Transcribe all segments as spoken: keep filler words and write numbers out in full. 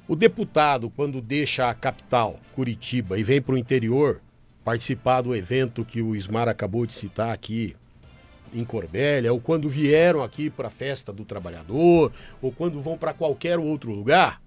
O deputado, quando deixa a capital, Curitiba, e vem para o interior participar do evento que o Ismar acabou de citar aqui, em Corbélia, ou quando vieram aqui para a Festa do Trabalhador, ou quando vão para qualquer outro lugar,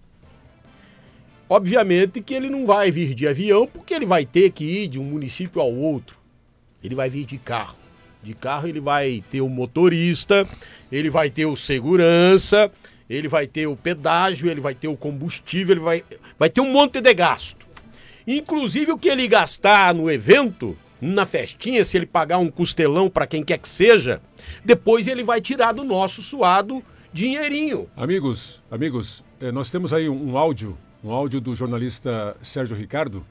obviamente que ele não vai vir de avião, porque ele vai ter que ir de um município ao outro. Ele vai vir de carro. De carro ele vai ter o motorista, ele vai ter o segurança, ele vai ter o pedágio, ele vai ter o combustível, ele vai, vai ter um monte de gasto. Inclusive o que ele gastar no evento, na festinha, se ele pagar um costelão para quem quer que seja, depois ele vai tirar do nosso suado dinheirinho. Amigos, amigos, nós temos aí um áudio, um áudio do jornalista Sérgio Ricardo,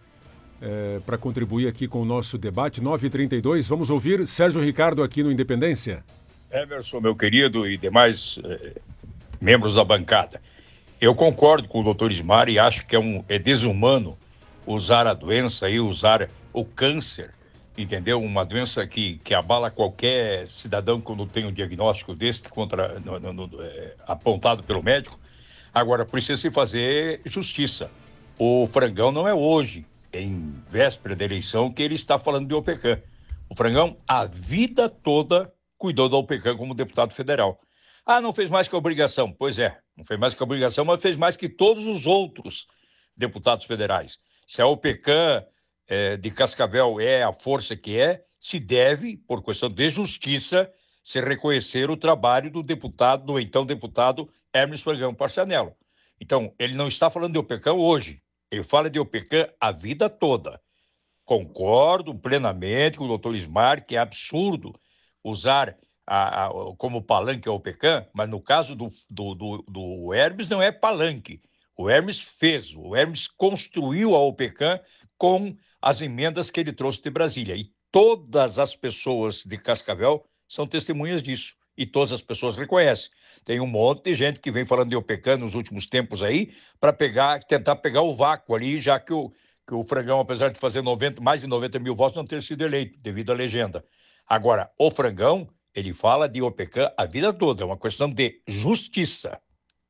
é, para contribuir aqui com o nosso debate, nove e trinta e dois. Vamos ouvir Sérgio Ricardo aqui no Independência. Emerson, meu querido, e demais eh, membros da bancada, eu concordo com o doutor Ismar e acho que é, um, é desumano usar a doença e usar o câncer, entendeu? Uma doença que, que abala qualquer cidadão quando tem um diagnóstico desse contra, no, no, no, é, apontado pelo médico. Agora, precisa se fazer justiça. O Frangão não é hoje, em véspera da eleição, que ele está falando de OPECAM. O Frangão, a vida toda, cuidou da OPECAM como deputado federal. Ah, não fez mais que a obrigação. Pois é, não fez mais que a obrigação, mas fez mais que todos os outros deputados federais. Se a OPECAM é, de Cascavel é a força que é, se deve, por questão de justiça, se reconhecer o trabalho do deputado, do então deputado Hermes Frangão Parcianello. Então, ele não está falando de OPECAM hoje, ele fala de OPECAM a vida toda. Concordo plenamente com o doutor Ismar que é absurdo usar a, a, como palanque a OPECAM, mas no caso do, do, do, do Hermes não é palanque. O Hermes fez, o Hermes construiu a OPECAM com as emendas que ele trouxe de Brasília. E todas as pessoas de Cascavel são testemunhas disso. E todas as pessoas reconhecem. Tem um monte de gente que vem falando de OPECAM nos últimos tempos aí para pegar, tentar pegar o vácuo ali, já que o, que o Frangão, apesar de fazer noventa, mais de noventa mil votos, não ter sido eleito, devido à legenda. Agora, o Frangão, ele fala de OPECAM a vida toda, é uma questão de justiça.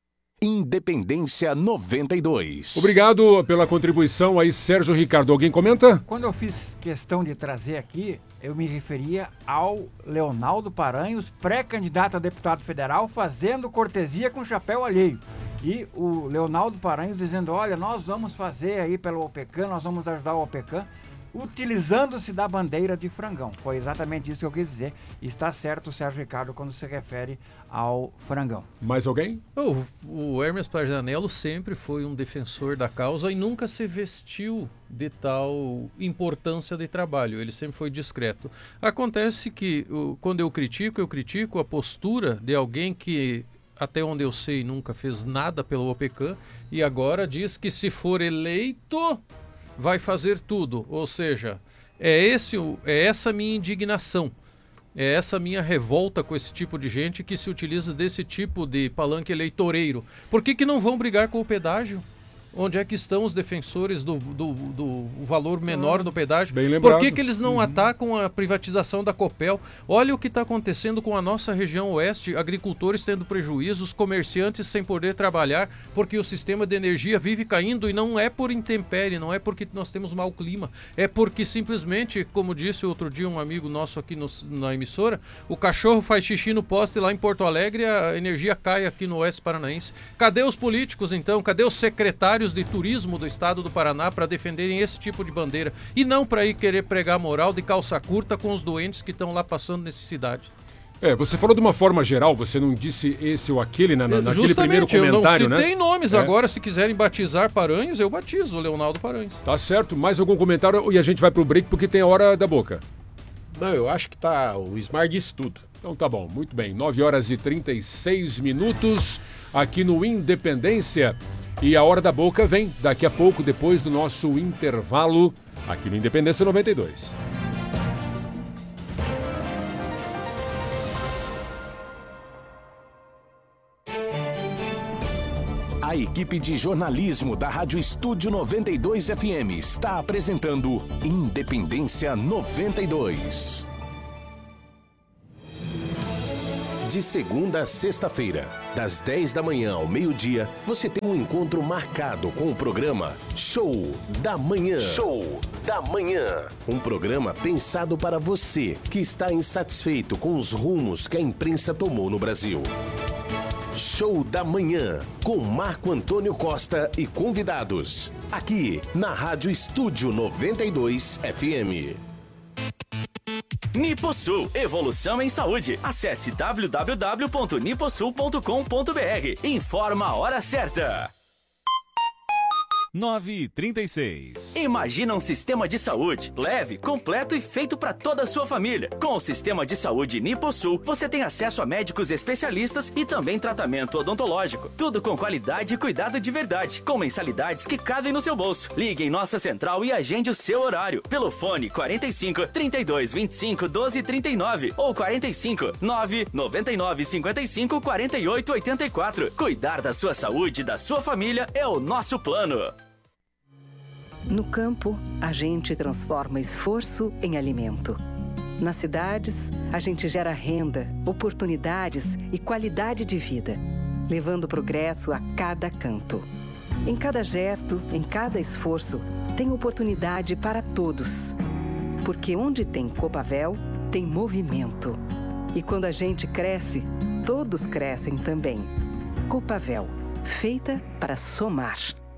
Independência noventa e dois. Obrigado pela contribuição aí, Sérgio Ricardo. Alguém comenta? Quando eu fiz questão de trazer aqui, eu me referia ao Leonardo Paranhos, pré-candidato a deputado federal, fazendo cortesia com chapéu alheio. E o Leonardo Paranhos dizendo, olha, nós vamos fazer aí pelo OPECAM, nós vamos ajudar o OPECAM, utilizando-se da bandeira de Frangão. Foi exatamente isso que eu quis dizer. Está certo o Sérgio Ricardo quando se refere ao Frangão. Mais alguém? O, o Hermes Parcianello sempre foi um defensor da causa e nunca se vestiu de tal importância de trabalho. Ele sempre foi discreto. Acontece que quando eu critico, eu critico a postura de alguém que, até onde eu sei, nunca fez nada pelo OPECAM e agora diz que se for eleito vai fazer tudo, ou seja, é, esse, é essa minha indignação, é essa minha revolta com esse tipo de gente que se utiliza desse tipo de palanque eleitoreiro. Por que que não vão brigar com o pedágio? Onde é que estão os defensores do, do, do valor menor do pedágio? Bem lembrado. Por que que eles não uhum. atacam a privatização da Copel? Olha o que está acontecendo com a nossa região oeste, agricultores tendo prejuízos, comerciantes sem poder trabalhar, porque o sistema de energia vive caindo e não é por intempérie, não é porque nós temos mau clima, é porque simplesmente, como disse outro dia um amigo nosso aqui no, na emissora, o cachorro faz xixi no poste lá em Porto Alegre, a energia cai aqui no oeste paranaense. Cadê os políticos então? Cadê os secretários de turismo do estado do Paraná para defenderem esse tipo de bandeira e não para ir querer pregar moral de calça curta com os doentes que estão lá passando necessidade? É, você falou de uma forma geral, você não disse esse ou aquele na, na, naquele primeiro comentário, eu não citei né? nomes é. Agora, se quiserem batizar Paranhos, eu batizo o Leonardo Paranhos. Tá certo, mais algum comentário e a gente vai pro break porque tem a hora da boca. Não, eu acho que tá, o Ismar disse tudo. Então tá bom, muito bem, nove horas e trinta e seis minutos aqui no Independência. E a Hora da Boca vem daqui a pouco, depois do nosso intervalo, aqui no Independência noventa e dois. A equipe de jornalismo da Rádio Estúdio noventa e dois F M está apresentando Independência noventa e dois. De segunda a sexta-feira, das dez da manhã ao meio-dia, você tem um encontro marcado com o programa Show da Manhã. Show da Manhã. Um programa pensado para você que está insatisfeito com os rumos que a imprensa tomou no Brasil. Show da Manhã, com Marco Antônio Costa e convidados. Aqui, na Rádio Estúdio noventa e dois F M. Niposul, evolução em saúde. Acesse w w w ponto niposul ponto com ponto b r. Informa a hora certa. nove e trinta e seis. Imagina um sistema de saúde leve, completo e feito para toda a sua família. Com o sistema de saúde Niposul, você tem acesso a médicos especialistas e também tratamento odontológico. Tudo com qualidade e cuidado de verdade, com mensalidades que cabem no seu bolso. Ligue em nossa central e agende o seu horário pelo fone quarenta e cinco, trinta e dois, vinte e cinco, doze, trinta e nove ou quarenta e cinco, nove, noventa e nove, cinquenta e cinco, quarenta e oito, oitenta e quatro. Cuidar da sua saúde e da sua família é o nosso plano. No campo, a gente transforma esforço em alimento. Nas cidades, a gente gera renda, oportunidades e qualidade de vida, levando progresso a cada canto. Em cada gesto, em cada esforço, tem oportunidade para todos. Porque onde tem Copavel, tem movimento. E quando a gente cresce, todos crescem também. Copavel, feita para somar.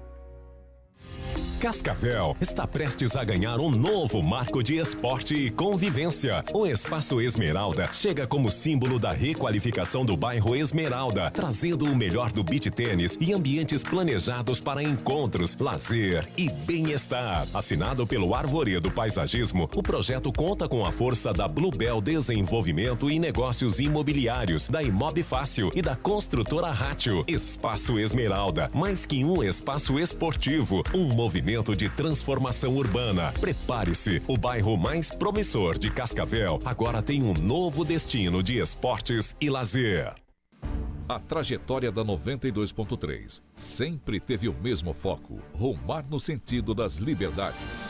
Cascavel está prestes a ganhar um novo marco de esporte e convivência. O Espaço Esmeralda chega como símbolo da requalificação do bairro Esmeralda, trazendo o melhor do beach tênis e ambientes planejados para encontros, lazer e bem-estar. Assinado pelo Arvoredo Paisagismo, o projeto conta com a força da Bluebell Desenvolvimento e Negócios Imobiliários, da Imob Fácil e da construtora Rátio. Espaço Esmeralda, mais que um espaço esportivo, um movimento de transformação urbana. Prepare-se, o bairro mais promissor de Cascavel agora tem um novo destino de esportes e lazer. A trajetória da noventa e dois ponto três sempre teve o mesmo foco: rumar no sentido das liberdades.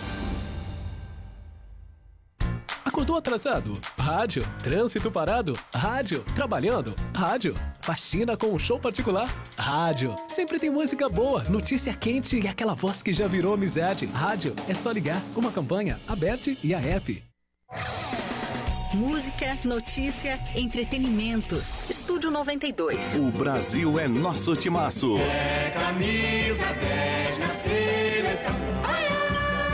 Acordou atrasado? Rádio. Trânsito parado? Rádio. Trabalhando? Rádio. Faxina com um show particular? Rádio. Sempre tem música boa, notícia quente e aquela voz que já virou amizade. Rádio. É só ligar. Uma campanha, a Bet e a App. Música, notícia, entretenimento. Estúdio noventa e dois. O Brasil é nosso timaço. É camisa dez na seleção. Ai, ai.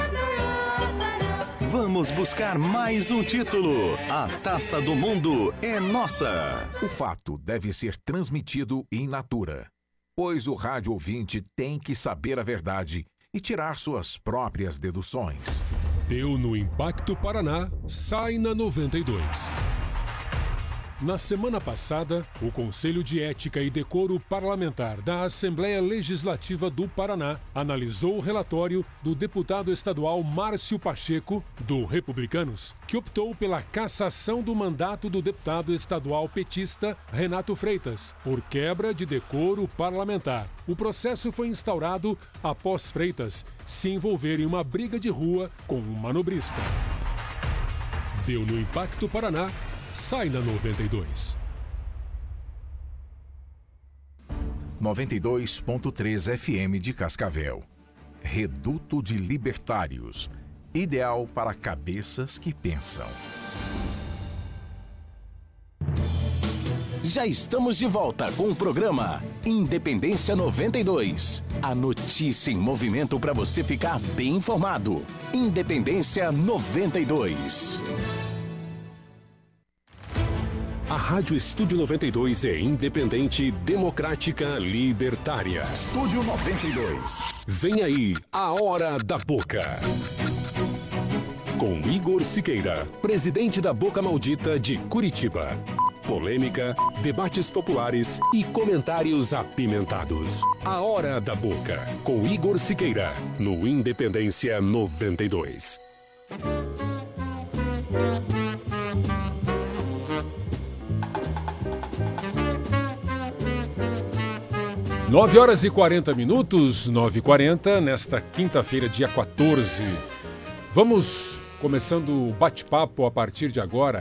Vamos buscar mais um título. A Taça do Mundo é nossa. O fato deve ser transmitido in natura, pois o rádio ouvinte tem que saber a verdade e tirar suas próprias deduções. Deu no Impacto Paraná, sai na noventa e dois. Na semana passada, o Conselho de Ética e Decoro Parlamentar da Assembleia Legislativa do Paraná analisou o relatório do deputado estadual Márcio Pacheco, do Republicanos, que optou pela cassação do mandato do deputado estadual petista Renato Freitas, por quebra de decoro parlamentar. O processo foi instaurado após Freitas se envolver em uma briga de rua com um manobrista. Deu no Impacto Paraná, sai na noventa e dois. noventa e dois ponto três F M de Cascavel. Reduto de libertários. Ideal para cabeças que pensam. Já estamos de volta com o programa Independência noventa e dois. A notícia em movimento para você ficar bem informado. Independência noventa e dois. A Rádio Estúdio noventa e dois é independente, democrática, libertária. Estúdio noventa e dois. Vem aí, a Hora da Boca. Com Igor Siqueira, presidente da Boca Maldita de Curitiba. Polêmica, debates populares e comentários apimentados. A Hora da Boca, com Igor Siqueira, no Independência noventa e dois. nove horas e quarenta minutos, nove e quarenta, nesta quinta-feira, dia quatorze. Vamos começando o bate-papo a partir de agora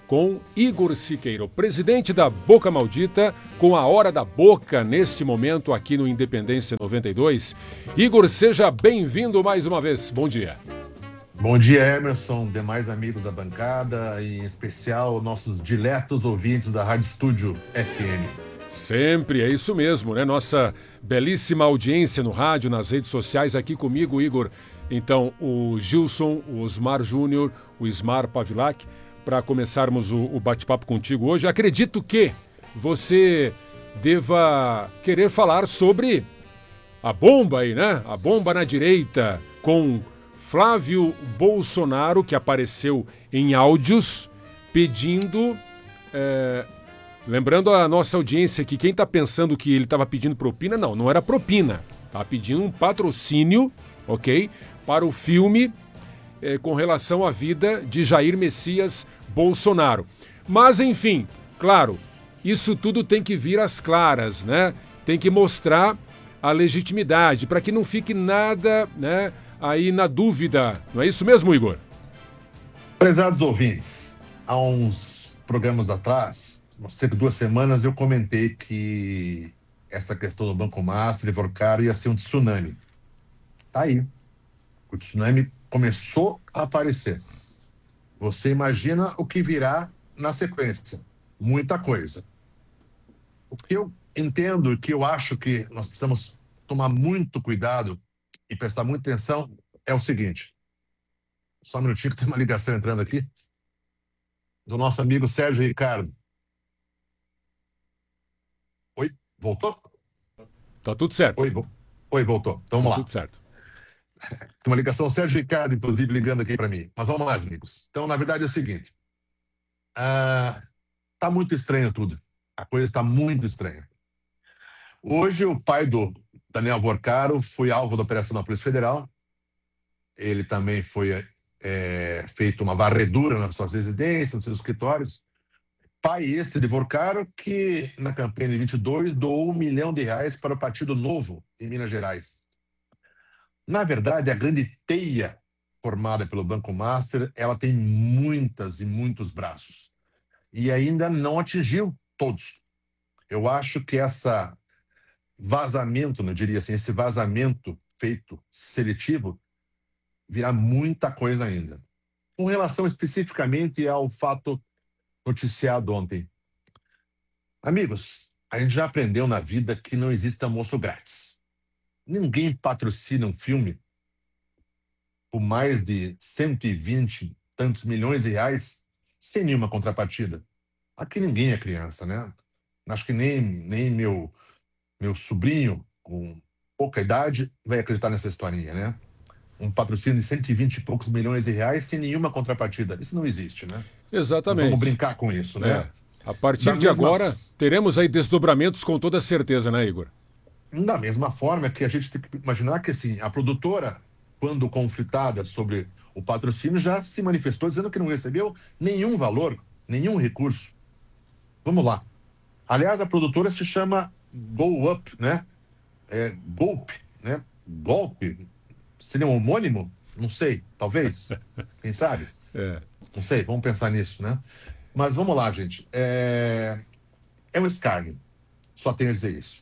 com Igor Siqueira, o presidente da Boca Maldita, com a Hora da Boca neste momento aqui no Independência noventa e dois. Igor, seja bem-vindo mais uma vez. Bom dia. Bom dia, Emerson, demais amigos da bancada e em especial nossos diletos ouvintes da Rádio Estúdio F M. Sempre, é isso mesmo, né? Nossa belíssima audiência no rádio, nas redes sociais, aqui comigo, Igor. Então, o Gilson, o Osmar Júnior, o Ismar Pavilac, para começarmos o, o bate-papo contigo hoje. Acredito que você deva querer falar sobre a bomba aí, né? A bomba na direita com Flávio Bolsonaro, que apareceu em áudios pedindo... É, lembrando a nossa audiência que quem está pensando que ele estava pedindo propina, não, não era propina. Estava pedindo um patrocínio, ok? Para o filme é, com relação à vida de Jair Messias Bolsonaro. Mas, enfim, claro, isso tudo tem que vir às claras, né? Tem que mostrar a legitimidade, para que não fique nada, né, aí na dúvida. Não é isso mesmo, Igor? Prezados ouvintes, há uns programas atrás, cerca de duas semanas, eu comentei que essa questão do Banco Master e Vorcar ia ser um tsunami. Tá aí. O tsunami começou a aparecer. Você imagina o que virá na sequência. Muita coisa. O que eu entendo e que eu acho que nós precisamos tomar muito cuidado e prestar muita atenção é o seguinte. Só um minutinho que tem uma ligação entrando aqui. Do nosso amigo Sérgio Ricardo. Oi, voltou? Tá tudo certo. Oi, vo... Oi voltou. Então vamos tá lá. Tudo certo. Tem uma ligação, Sérgio Ricardo, inclusive, ligando aqui para mim. Mas vamos lá, amigos. Então, na verdade, é o seguinte. Ah, tá muito estranho tudo. A coisa está muito estranha. Hoje, o pai do Daniel Vorcaro foi alvo da operação da Polícia Federal. Ele também foi é, feito uma varredura nas suas residências, nos seus escritórios. Pai este de Vorcaro, que na campanha de vinte e dois doou um milhão de reais para o Partido Novo, em Minas Gerais. Na verdade, a grande teia formada pelo Banco Master, ela tem muitas e muitos braços. E ainda não atingiu todos. Eu acho que essa vazamento, não diria assim, esse vazamento feito seletivo, virá muita coisa ainda. Com relação especificamente ao fato noticiado ontem. Amigos, a gente já aprendeu na vida que não existe almoço grátis. Ninguém patrocina um filme por mais de cento e vinte e tantos milhões de reais sem nenhuma contrapartida. Aqui ninguém é criança, né? Acho que nem, nem meu, meu sobrinho, com pouca idade, vai acreditar nessa historinha, né? Um patrocínio de cento e vinte e poucos milhões de reais sem nenhuma contrapartida. Isso não existe, né? Exatamente. Não vamos brincar com isso, né? É. A partir da de mesma... agora, teremos aí desdobramentos com toda certeza, né, Igor? Da mesma forma que a gente tem que imaginar que, assim, a produtora, quando conflitada sobre o patrocínio, já se manifestou dizendo que não recebeu nenhum valor, nenhum recurso. Vamos lá. Aliás, a produtora se chama Go Up, né? É, Golpe, né? Golpe. Seria um homônimo? Não sei, talvez. Quem sabe? É. Não sei, vamos pensar nisso, né? Mas vamos lá, gente. É, é um escárnio. Só tenho a dizer isso.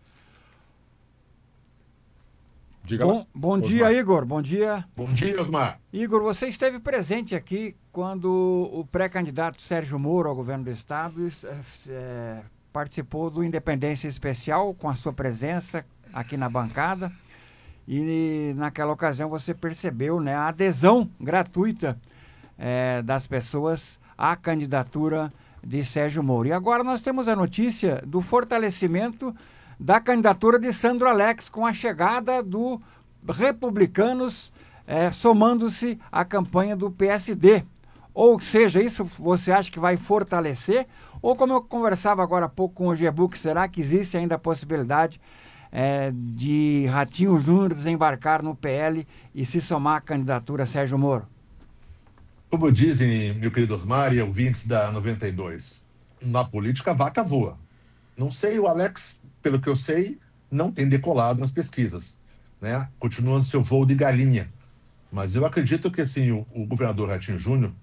Diga bom lá. bom Osmar. dia, Igor. Bom dia. Bom dia, Osmar. Igor, você esteve presente aqui quando o pré-candidato Sérgio Moro ao governo do Estado é, participou do Independência Especial com a sua presença aqui na bancada. E naquela ocasião você percebeu, né, a adesão gratuita é, das pessoas à candidatura de Sérgio Moro. E agora nós temos a notícia do fortalecimento da candidatura de Sandro Alex com a chegada do Republicanos é, somando-se à campanha do P S D. Ou seja, isso você acha que vai fortalecer? Ou como eu conversava agora há pouco com o Gebuc, será que existe ainda a possibilidade É, de Ratinho Júnior desembarcar no P L e se somar à candidatura Sérgio Moro? Como dizem, meu querido Osmar e ouvintes da noventa e dois, na política a vaca voa. Não sei, o Alex, pelo que eu sei, não tem decolado nas pesquisas, né? Continuando seu voo de galinha. Mas eu acredito que assim, o, o governador Ratinho Júnior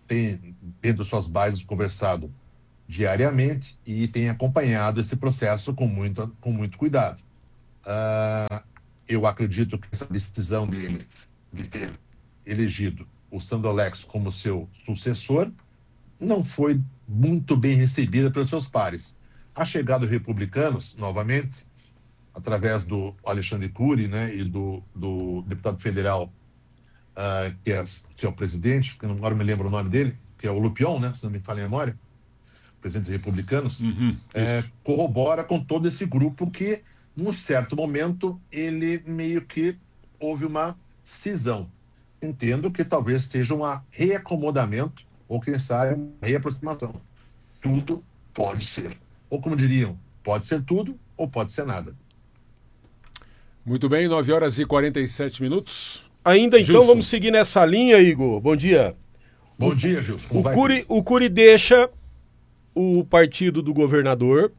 tem, dentro de suas bases, conversado diariamente e tem acompanhado esse processo com muito, com muito cuidado. Uh, eu acredito que essa decisão dele de ter elegido o Sandro Alex como seu sucessor não foi muito bem recebida pelos seus pares. A chegada dos republicanos, novamente, através do Alexandre Cury, né, e do, do deputado federal, uh, que, é, que é o presidente, que agora não me lembro o nome dele, que é o Lupion, né, se não me falha a memória, presidente dos republicanos, uhum, é, corrobora com todo esse grupo que, num certo momento, ele meio que houve uma cisão. Entendo que talvez seja um reacomodamento, ou quem sabe, uma reaproximação. Tudo pode ser. Ou como diriam, pode ser tudo ou pode ser nada. Muito bem, nove horas e quarenta e sete minutos. Ainda então, Gilson, vamos seguir nessa linha, Igor. Bom dia. Bom dia, Gilson. O Cury, o Cury deixa o partido do governador,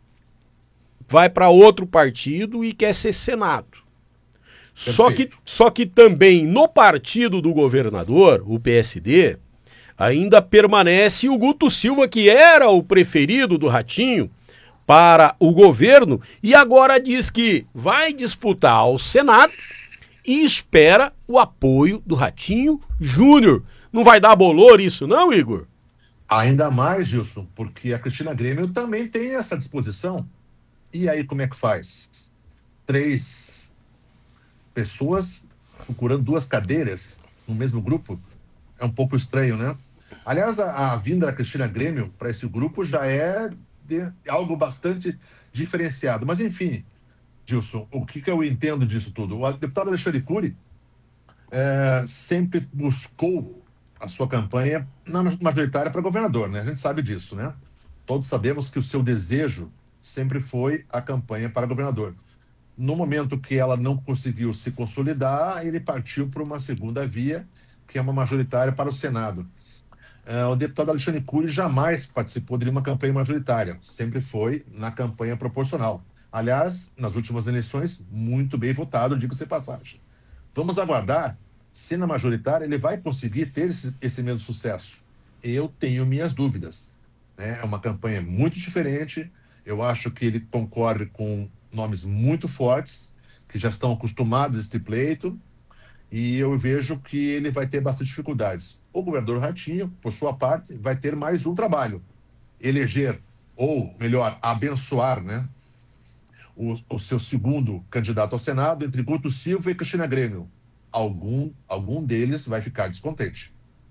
vai para outro partido e quer ser Senado. Só que, só que também no partido do governador, o P S D, ainda permanece o Guto Silva, que era o preferido do Ratinho para o governo, e agora diz que vai disputar ao Senado e espera o apoio do Ratinho Júnior. Não vai dar bolor isso não, Igor? Ainda mais, Gilson, porque a Cristina Grêmio também tem essa disposição. E aí como é que faz? Três pessoas procurando duas cadeiras no mesmo grupo? É um pouco estranho, né? Aliás, a, a vinda da Cristina Grêmio para esse grupo já é de algo bastante diferenciado. Mas, enfim, Gilson, o que, que eu entendo disso tudo? O deputado Alexandre Cury é, sempre buscou a sua campanha na majoritária para governador, né? A gente sabe disso, né? Todos sabemos que o seu desejo sempre foi a campanha para governador. No momento que ela não conseguiu se consolidar, ele partiu para uma segunda via, que é uma majoritária para o Senado. Uh, o deputado Alexandre Cury jamais participou de uma campanha majoritária, sempre foi na campanha proporcional. Aliás, nas últimas eleições, muito bem votado, diga-se passagem. Vamos aguardar se na majoritária ele vai conseguir ter esse, esse mesmo sucesso. Eu tenho minhas dúvidas. Né? É uma campanha muito diferente, eu acho que ele concorre com nomes muito fortes, que já estão acostumados a este pleito, e eu vejo que ele vai ter bastante dificuldades. O governador Ratinho, por sua parte, vai ter mais um trabalho. Eleger, ou melhor, abençoar, né, o, o seu segundo candidato ao Senado, entre Guto Silva e Cristina Grêmio. Algum, algum deles vai ficar descontente.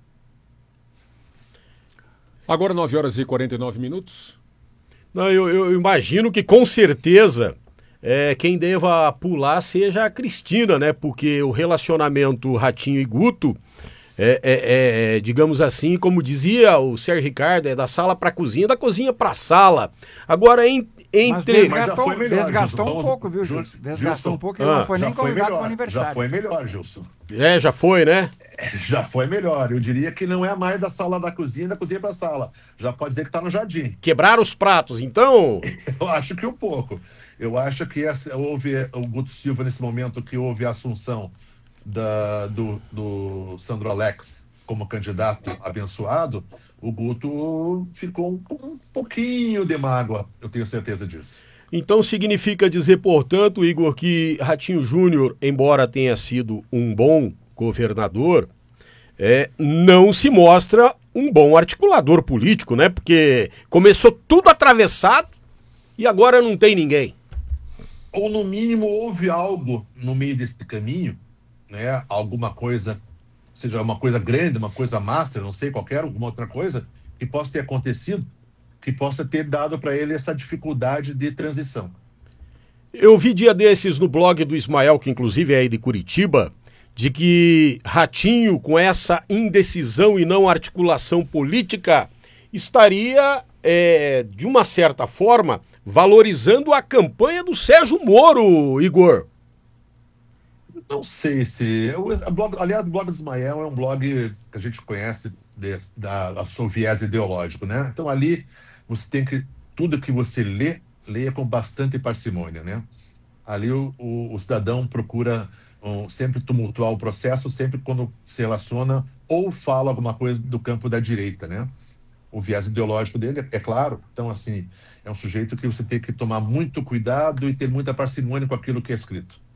Agora nove horas e quarenta e nove minutos. Não, eu, eu imagino que com certeza é, quem deva pular seja a Cristina, né? Porque o relacionamento Ratinho e Guto é, é, é, digamos assim, como dizia o Sérgio Ricardo, é da sala para a cozinha, da cozinha para a sala. Agora, em, entre... Mas desgastou, Mas melhor, desgastou Gilson. um pouco, viu, Gilson? Desgastou Gilson. um pouco, ele ah, não foi nem convidado para o aniversário. Já foi melhor, Gilson. É, já foi, né? Já foi melhor. Eu diria que não é mais da sala da cozinha, da cozinha para a sala. Já pode dizer que está no jardim. Quebraram os pratos, então? Eu acho que um pouco. Eu acho que essa, houve o Guto Silva, nesse momento que houve a assunção da, do, do Sandro Alex como candidato abençoado, o Guto ficou um, um pouquinho de mágoa, eu tenho certeza disso. Então significa dizer, portanto, Igor, que Ratinho Júnior, embora tenha sido um bom governador, é, não se mostra um bom articulador político, né? Porque começou tudo atravessado e agora não tem ninguém. Ou no mínimo houve algo no meio desse caminho, né? Alguma coisa, seja uma coisa grande, uma coisa master, não sei, qualquer alguma outra coisa que possa ter acontecido, que possa ter dado para ele essa dificuldade de transição. Eu vi dia desses no blog do Ismael, que inclusive é aí de Curitiba, de que Ratinho, com essa indecisão e não articulação política, estaria, é, de uma certa forma, valorizando a campanha do Sérgio Moro, Igor. Não sei se... O blog, aliás, o blog do Ismael é um blog que a gente conhece de, da, da seu viés ideológico, né? Então ali você tem que... Tudo que você lê, leia com bastante parcimônia, né? Ali o, o, o cidadão procura um, sempre tumultuar o processo, sempre quando se relaciona ou fala alguma coisa do campo da direita, né? O viés ideológico dele, é claro. Então, assim, é um sujeito que você tem que tomar muito cuidado e ter muita parcimônia com aquilo que é escrito.